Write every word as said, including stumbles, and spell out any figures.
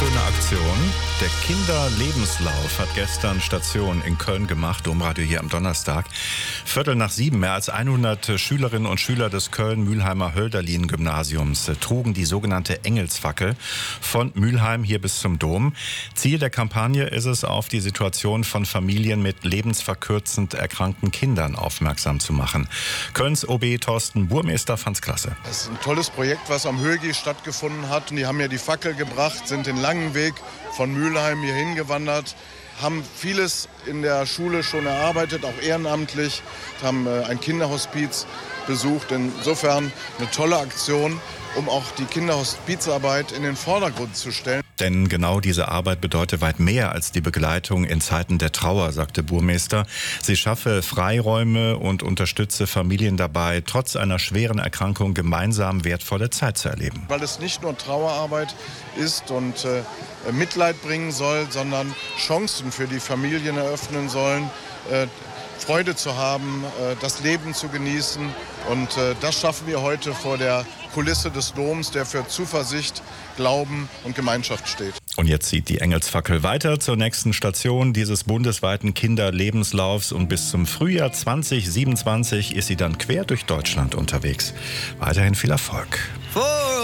schöne Aktion. Der Kinderlebenslauf hat gestern Station in Köln gemacht, Domradio hier am Donnerstag. Viertel nach sieben, mehr als hundert Schülerinnen und Schüler des Köln-Mühlheimer Hölderlin-Gymnasiums trugen die sogenannte Engelsfackel von Mülheim hier bis zum Dom. Ziel der Kampagne ist es, auf die Situation von Familien mit lebensverkürzend erkrankten Kindern aufmerksam zu machen. Kölns O B Thorsten Burmester fand's klasse. Das ist ein tolles Projekt, was am Högi stattgefunden hat. Und die haben ja die Fackel gebracht, sind den langen Weg von Mülheim hier hingewandert, haben vieles in der Schule schon erarbeitet, auch ehrenamtlich, haben äh, ein Kinderhospiz besucht. Insofern eine tolle Aktion, um auch die Kinderhospizarbeit in den Vordergrund zu stellen. Denn genau diese Arbeit bedeutet weit mehr als die Begleitung in Zeiten der Trauer, sagte Burmester. Sie schaffe Freiräume und unterstütze Familien dabei, trotz einer schweren Erkrankung gemeinsam wertvolle Zeit zu erleben. Weil es nicht nur Trauerarbeit ist und äh, Mitleid bringen soll, sondern Chancen für die Familien eröffnen sollen, äh, Freude zu haben, äh, das Leben zu genießen. Und äh, das schaffen wir heute vor der Kulisse des Doms, der für Zuversicht, Glauben und Gemeinschaft steht. Und jetzt zieht die Engelsfackel weiter zur nächsten Station dieses bundesweiten Kinderlebenslaufs. Und bis zum Frühjahr zwanzig siebenundzwanzig ist sie dann quer durch Deutschland unterwegs. Weiterhin viel Erfolg.